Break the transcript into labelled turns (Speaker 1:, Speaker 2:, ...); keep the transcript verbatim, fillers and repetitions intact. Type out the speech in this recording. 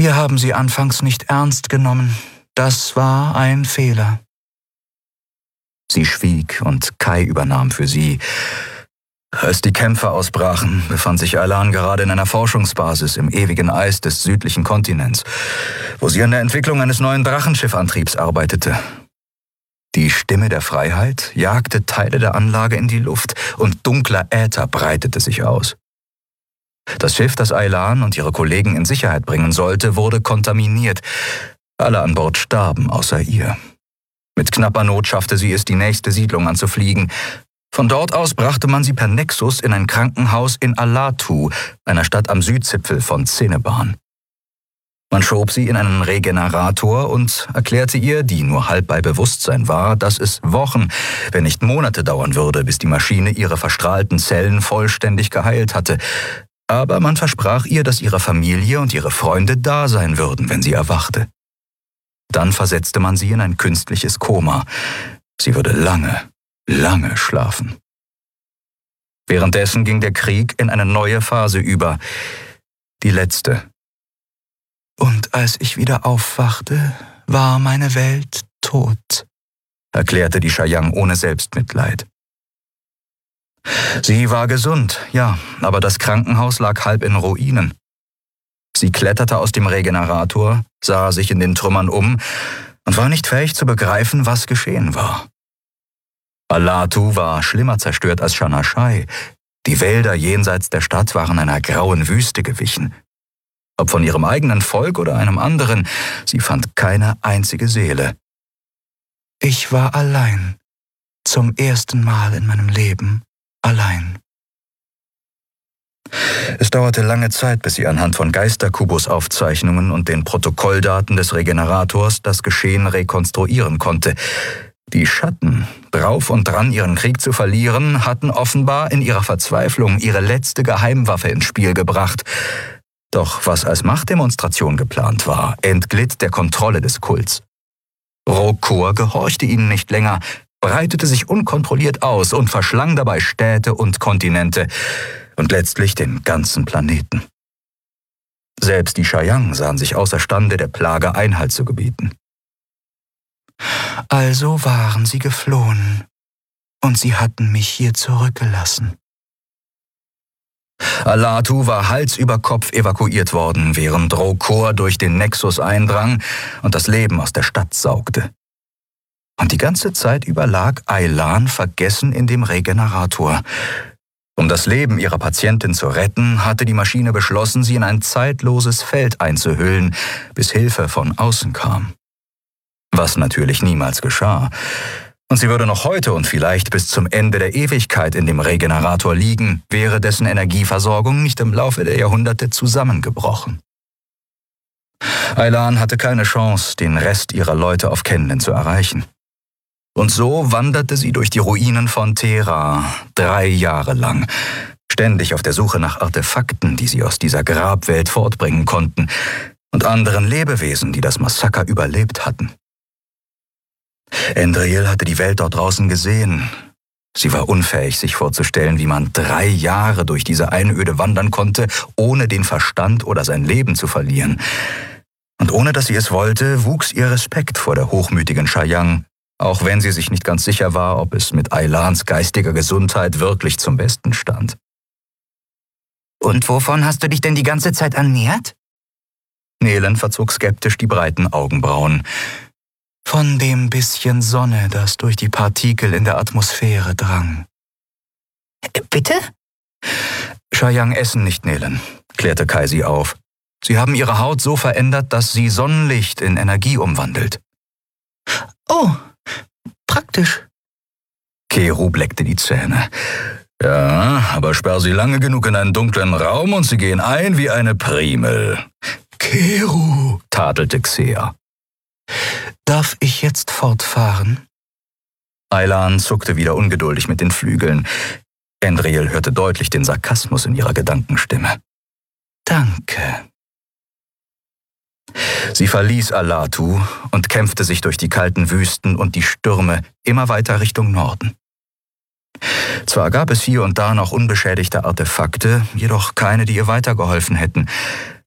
Speaker 1: Wir haben sie anfangs nicht ernst genommen. Das war ein Fehler.
Speaker 2: Sie schwieg und Kai übernahm für sie. Als die Kämpfe ausbrachen, befand sich Aylan gerade in einer Forschungsbasis im ewigen Eis des südlichen Kontinents, wo sie an der Entwicklung eines neuen Drachenschiffantriebs arbeitete. Die Stimme der Freiheit jagte Teile der Anlage in die Luft und dunkler Äther breitete sich aus. Das Schiff, das Aylan und ihre Kollegen in Sicherheit bringen sollte, wurde kontaminiert. Alle an Bord starben, außer ihr. Mit knapper Not schaffte sie es, die nächste Siedlung anzufliegen. Von dort aus brachte man sie per Nexus in ein Krankenhaus in Alatu, einer Stadt am Südzipfel von Ceneban. Man schob sie in einen Regenerator und erklärte ihr, die nur halb bei Bewusstsein war, dass es Wochen, wenn nicht Monate dauern würde, bis die Maschine ihre verstrahlten Zellen vollständig geheilt hatte. Aber man versprach ihr, dass ihre Familie und ihre Freunde da sein würden, wenn sie erwachte. Dann versetzte man sie in ein künstliches Koma. Sie würde lange, lange schlafen. Währenddessen ging der Krieg in eine neue Phase über, die letzte.
Speaker 1: Und als ich wieder aufwachte, war meine Welt tot,
Speaker 2: erklärte die Shayang ohne Selbstmitleid. Sie war gesund, ja, aber das Krankenhaus lag halb in Ruinen. Sie kletterte aus dem Regenerator, sah sich in den Trümmern um und war nicht fähig zu begreifen, was geschehen war. Alatu war schlimmer zerstört als Shanashai. Die Wälder jenseits der Stadt waren einer grauen Wüste gewichen. Ob von ihrem eigenen Volk oder einem anderen, sie fand keine einzige Seele.
Speaker 1: Ich war allein, zum ersten Mal in meinem Leben allein.
Speaker 2: Es dauerte lange Zeit, bis sie anhand von Geisterkubus-Aufzeichnungen und den Protokolldaten des Regenerators das Geschehen rekonstruieren konnte. Die Schatten, drauf und dran, ihren Krieg zu verlieren, hatten offenbar in ihrer Verzweiflung ihre letzte Geheimwaffe ins Spiel gebracht. Doch was als Machtdemonstration geplant war, entglitt der Kontrolle des Kults. Rokor gehorchte ihnen nicht länger, breitete sich unkontrolliert aus und verschlang dabei Städte und Kontinente und letztlich den ganzen Planeten. Selbst die Shayang sahen sich außerstande, der Plage Einhalt zu gebieten.
Speaker 1: Also waren sie geflohen und sie hatten mich hier zurückgelassen.
Speaker 2: Alatu war Hals über Kopf evakuiert worden, während Rokor durch den Nexus eindrang und das Leben aus der Stadt saugte. Und die ganze Zeit über lag Aylan vergessen in dem Regenerator. Um das Leben ihrer Patientin zu retten, hatte die Maschine beschlossen, sie in ein zeitloses Feld einzuhüllen, bis Hilfe von außen kam. Was natürlich niemals geschah. Und sie würde noch heute und vielleicht bis zum Ende der Ewigkeit in dem Regenerator liegen, wäre dessen Energieversorgung nicht im Laufe der Jahrhunderte zusammengebrochen. Aylan hatte keine Chance, den Rest ihrer Leute auf Kenlen zu erreichen. Und so wanderte sie durch die Ruinen von Thera, drei Jahre lang, ständig auf der Suche nach Artefakten, die sie aus dieser Grabwelt fortbringen konnten, und anderen Lebewesen, die das Massaker überlebt hatten. Endriel hatte die Welt dort draußen gesehen. Sie war unfähig, sich vorzustellen, wie man drei Jahre durch diese Einöde wandern konnte, ohne den Verstand oder sein Leben zu verlieren. Und ohne dass sie es wollte, wuchs ihr Respekt vor der hochmütigen Shayang, auch wenn sie sich nicht ganz sicher war, ob es mit Aylans geistiger Gesundheit wirklich zum Besten stand.
Speaker 3: Und wovon hast du dich denn die ganze Zeit ernährt?
Speaker 2: Nelen verzog skeptisch die breiten Augenbrauen.
Speaker 1: Von dem bisschen Sonne, das durch die Partikel in der Atmosphäre drang.
Speaker 3: Bitte?
Speaker 2: Shayang essen nicht, Nelen, klärte Kai sie auf. Sie haben ihre Haut so verändert, dass sie Sonnenlicht in Energie umwandelt.
Speaker 3: Oh, praktisch.
Speaker 2: Keru bleckte die Zähne. Ja, aber sperr sie lange genug in einen dunklen Raum und sie gehen ein wie eine Primel.
Speaker 1: Keru,
Speaker 2: tadelte Xea.
Speaker 1: Darf ich jetzt fortfahren?
Speaker 2: Aylan zuckte wieder ungeduldig mit den Flügeln. Endriel hörte deutlich den Sarkasmus in ihrer Gedankenstimme.
Speaker 1: Danke.
Speaker 2: Sie verließ Alatu und kämpfte sich durch die kalten Wüsten und die Stürme immer weiter Richtung Norden. Zwar gab es hier und da noch unbeschädigte Artefakte, jedoch keine, die ihr weitergeholfen hätten.